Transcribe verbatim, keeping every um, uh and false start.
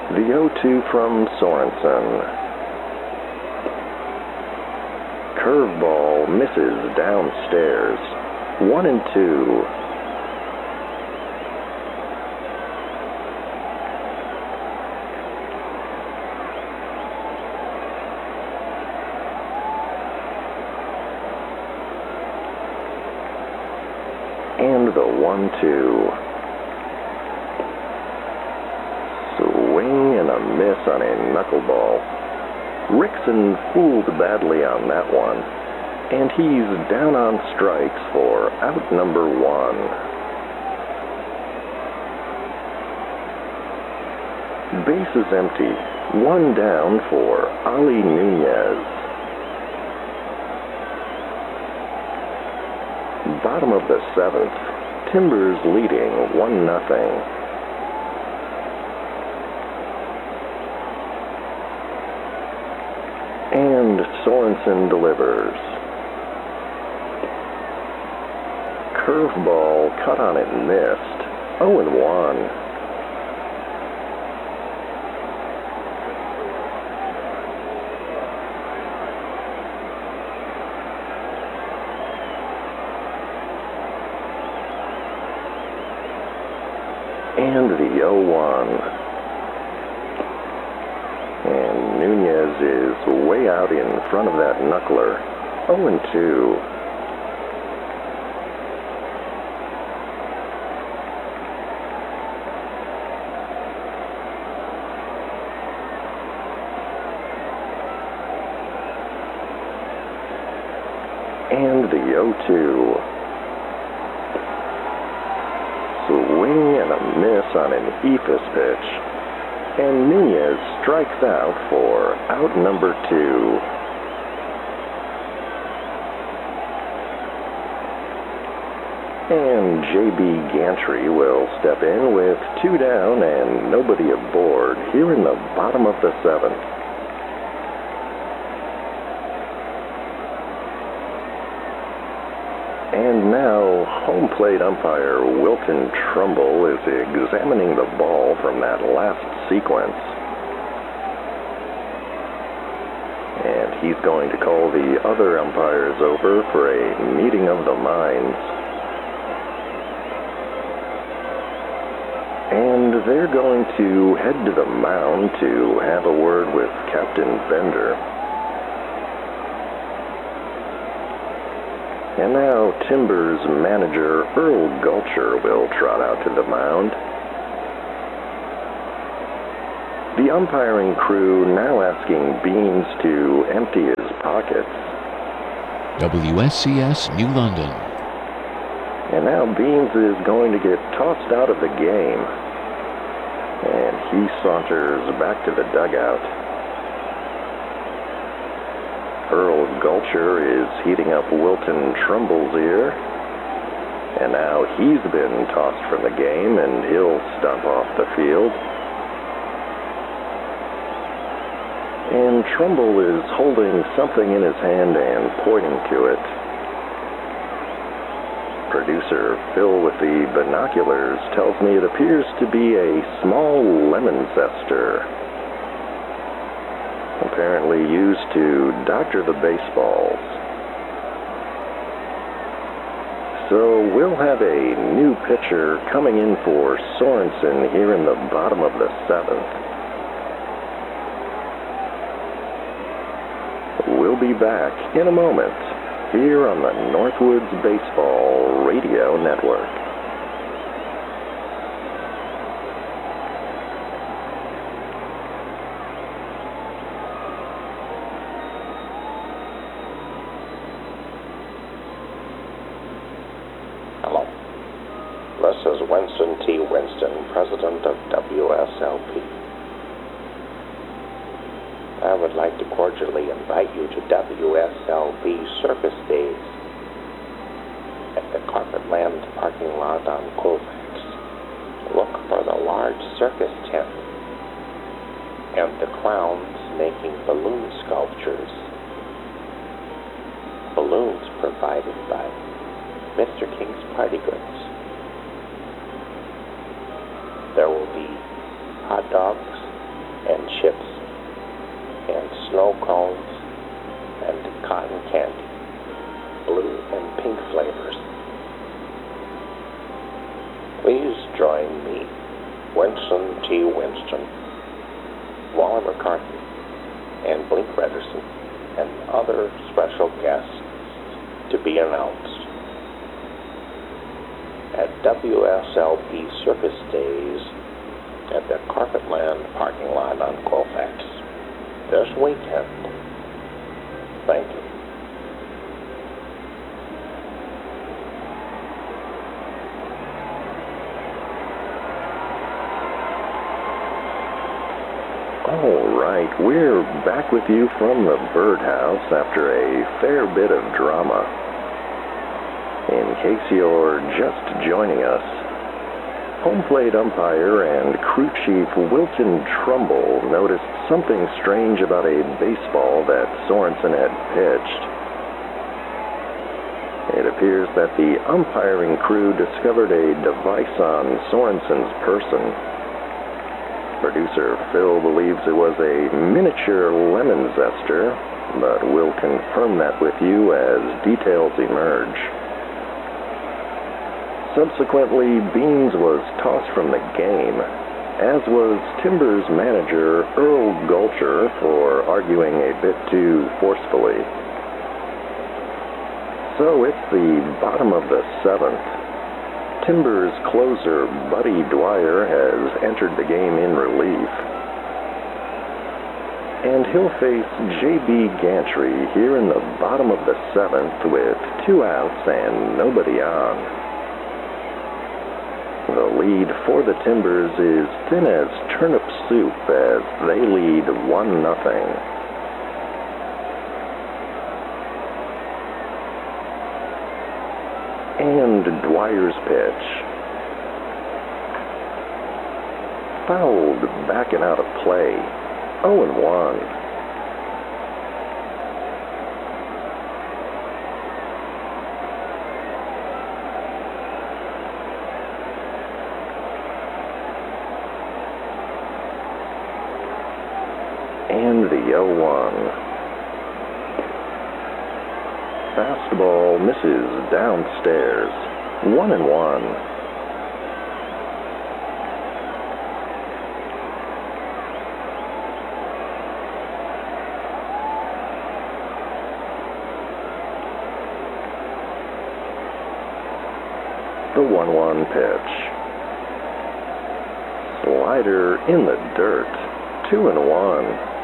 The oh two from Sorensen. Curveball misses downstairs. One and two. And the one two. Swing and a miss on a knuckleball. Rickson fooled badly on that one, and he's down on strikes for out number one. Base is empty. One down for Ali Nunez. Bottom of the seventh. Timbers leading one nothing. And Sorensen delivers. Curveball cut on it, missed. oh and one. And the oh one. And Nunez is way out in front of that knuckler. oh and two. And the oh two. Swing and a miss on an Ephus pitch. And Nunez strikes out for out number two. And J B Gantry will step in with two down and nobody aboard here in the bottom of the seventh. And now, home plate umpire Wilton Trumbull is examining the ball from that last sequence. And he's going to call the other umpires over for a meeting of the minds. And they're going to head to the mound to have a word with Captain Bender. And now Timbers manager Earl Gulcher will trot out to the mound. The umpiring crew now asking Beans to empty his pockets. W S C S New London. And now Beans is going to get tossed out of the game. And he saunters back to the dugout. Earl Gulcher is heating up Wilton Trumbull's ear. And now he's been tossed from the game, and he'll stomp off the field. And Trumbull is holding something in his hand and pointing to it. Producer Phil with the binoculars tells me it appears to be a small lemon zester, apparently used to doctor the baseballs. So we'll have a new pitcher coming in for Sorensen here in the bottom of the seventh. We'll be back in a moment here on the Northwoods Baseball Radio Network. Hello. This is Winston T. Winston, president of W S L P. I would like to cordially invite you to W S L P Circus Days at the Carpetland parking lot on Colfax. Look for the large circus tent and the clowns making balloon sculptures. Balloons provided by Mister King's Party Goods. There will be hot dogs, and chips and snow cones and cotton candy, blue and pink flavors. Please join me, Winston T. Winston, Waller McCarthy, and Blink Rederson, and other special guests to be announced at W S L B Circus Days at the Carpetland parking lot on Colfax this weekend. Thank you. All right, we're back with you from the birdhouse after a fair bit of drama. In case you're just joining us, home plate umpire and crew chief Wilton Trumbull noticed something strange about a baseball that Sorensen had pitched. It appears that the umpiring crew discovered a device on Sorensen's person. Producer Phil believes it was a miniature lemon zester, but we'll confirm that with you as details emerge. Subsequently, Beans was tossed from the game, as was Timbers manager Earl Gulcher for arguing a bit too forcefully. So it's the bottom of the seventh. Timbers closer Buddy Dwyer has entered the game in relief. And he'll face J B Gantry here in the bottom of the seventh with two outs and nobody on. The lead for the Timbers is thin as turnip soup as they lead one nothing. And Dwyer's pitch. Fouled back and out of play. oh and one. And the oh one. Fastball misses downstairs. One and one. The one one pitch. Slider in the dirt. Two and one.